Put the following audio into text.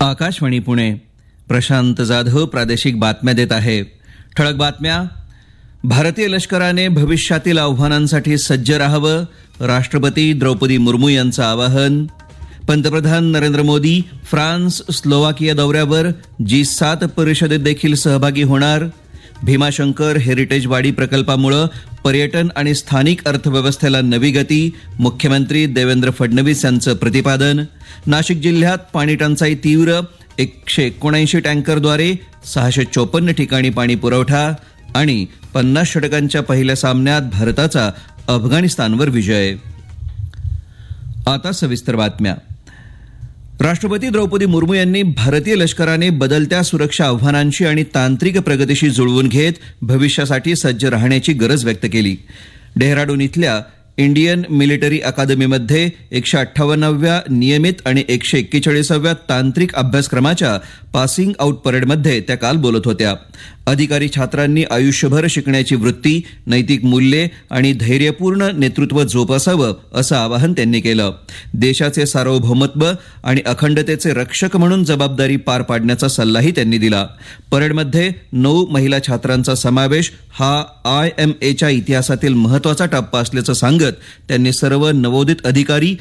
आकाशवाणी पुणे. प्रशांत जाधव प्रादेशिक बातम्या देत आहे. ठळक बातम्या. भारतीय लष्कराने भविष्यातील आव्हानांसाठी सज्ज राहावं, राष्ट्रपती द्रौपदी मुर्मू यांचं आवाहन. पंतप्रधान नरेंद्र मोदी फ्रान्स स्लोवाकिया दौऱ्यावर G7 परिषदेत देखील सहभागी होणार. भीमाशंकर हेरिटेज वाडी प्रकल्पामुळे पर्यटन आणि स्थानिक अर्थव्यवस्थेला नवी गती, मुख्यमंत्री देवेंद्र फडणवीस यांचं प्रतिपादन. नाशिक जिल्ह्यात पाणी टंचाई तीव्र, 179 टँकरद्वारे 654 ठिकाणी पाणी पुरवठा. आणि 50 षटकांच्या पहिल्या सामन्यात भारताचा अफगाणिस्तानवर विजय. आता सविस्तर बातम्या. राष्ट्रपती द्रौपदी मुर्मू यांनी भारतीय लष्कराने बदलत्या सुरक्षा आव्हानांशी आणि तांत्रिक प्रगतीशी जुळवून घेत भविष्यासाठी सज्ज राहण्याची गरज व्यक्त केली. डेहराडून इथल्या इंडियन मिलिटरी अकादमीमध्ये 158व्या नियमित आणि 141व्या तांत्रिक अभ्यासक्रमाच्या पासिंग आउट परेडमध्ये त्या काल बोलत होत्या. अधिकारी छात्रांनी आयुष्यभर शिकण्याची वृत्ती, नैतिक मूल्ये आणि धैर्यपूर्ण नेतृत्व जोपासावं असं आवाहन त्यांनी केलं. देशाचे सार्वभौमत्व आणि अखंडतेचे रक्षक म्हणून जबाबदारी पार पाडण्याचा सल्लाही त्यांनी दिला. परेडमध्ये 9 महिला छात्रांचा समावेश हा IMAच्या इतिहासातील महत्त्वाचा टप्पा असल्याचं सांगत त्यांनी सर्व नवोदित अधिकारी